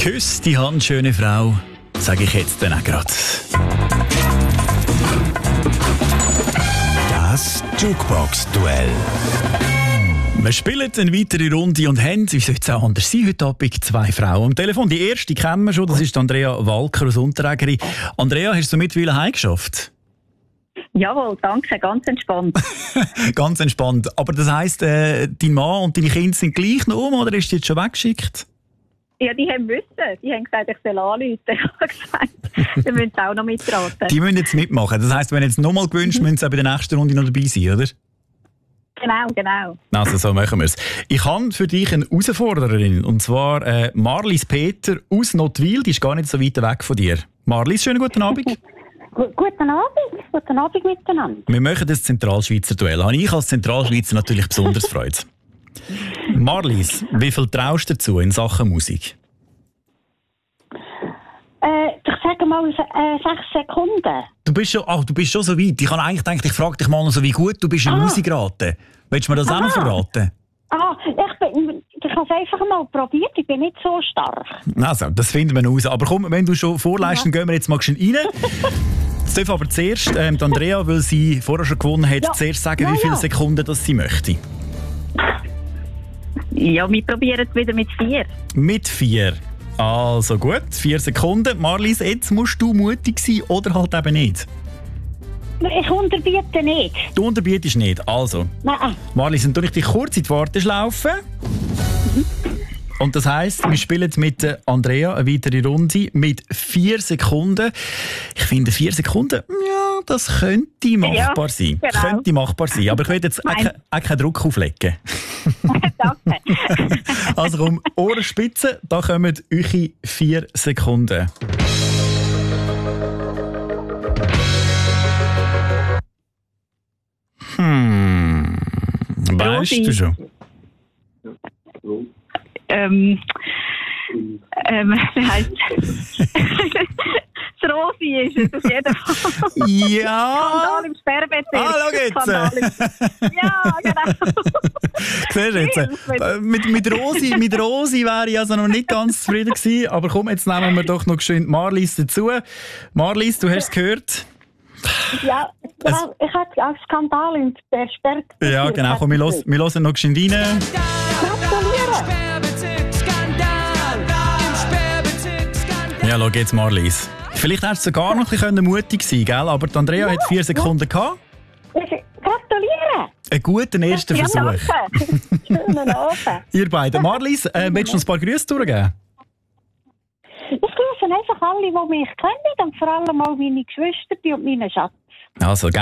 Küss die Hand, schöne Frau, sage ich jetzt dann auch gerade. Das Jukebox-Duell. Wir spielen eine weitere Runde und haben, wie soll es auch anders sein, heute Abend 2 Frauen am Telefon. Die erste kennen wir schon, das ist Andrea Walker aus Unterägeri. Andrea, hast du mittlerweile heimgeschafft? Jawohl, danke, ganz entspannt. Ganz entspannt. Aber das heisst, dein Mann und deine Kinder sind gleich noch oder ist die jetzt schon weggeschickt? Ja, die haben müssen. Die haben gesagt, ich soll anrufen. Ich habe gesagt, wir müssen auch noch mitraten. Die müssen jetzt mitmachen. Das heisst, wenn jetzt nochmal gewünscht, müssen sie auch bei der nächsten Runde noch dabei sein, oder? Genau. Also so machen wir es. Ich habe für dich eine Herausforderin, und zwar Marlies Peter aus Nottwil. Die ist gar nicht so weit weg von dir. Marlies, schönen guten Abend. Guten Abend miteinander. Wir machen das Zentralschweizer Duell. Habe ich als Zentralschweizer natürlich besonders Freude. Marlies, wie viel traust du dazu in Sachen Musik? Ich sage mal 6 Sekunden. Du bist schon so weit. Ich habe eigentlich gedacht, ich frage dich mal noch so, wie gut du bist in Musikraten. Willst du mir das auch noch verraten? Ich habe es einfach mal probiert. Ich bin nicht so stark. Also, das finden wir noch raus. Aber komm, wenn du schon vorleist, dann gehen wir jetzt mal rein. Jetzt darf aber zuerst Andrea, weil sie vorher schon gewonnen hat, zuerst sagen, wie viele Sekunden das sie möchte. Ja, wir probieren es wieder mit 4. Mit 4. Also gut, 4 Sekunden. Marlies, jetzt musst du mutig sein oder halt eben nicht. Ich unterbiete nicht. Du unterbietest nicht. Also, Nein. Marlies, dann tue ich dich kurz in die Warteschlaufe. Und das heisst, wir spielen mit Andrea eine weitere Runde mit 4 Sekunden. Ich finde 4 Sekunden, ja, das könnte machbar sein. Genau. Könnte machbar sein. Aber ich will jetzt auch keinen Druck auflegen. Danke. Also komm, Ohrenspitzen, da kommen eure 4 Sekunden. Weißt du schon? Wie heisst das Rosi ist es auf jeden Fall. Ja! Skandal im Sperrbezirk. Schau jetzt! Ja, genau. Siehst du jetzt? Mit Rosi wäre ich also noch nicht ganz zufrieden gewesen. Aber komm, jetzt nehmen wir doch noch geschwind Marlies dazu. Marlies, du hast es gehört. Ja, ich hatte einen Skandal in der Sperrbezirk. Ja, genau. Komm, wir hören noch geschwind rein. Gratuliere! Ja, schau jetzt, Marlies. Vielleicht hättest du sogar noch ein bisschen mutig sein können, gell? Aber die Andrea hat 4 Sekunden gehabt. Gratuliere! Einen guten ersten Versuch. Danke. Schönen Abend. Ihr beiden. Marlies, willst du uns ein paar Grüße durchgeben? Ich grüße einfach alle, die mich kennen und vor allem auch meine Geschwister und meinen Schatz. Also,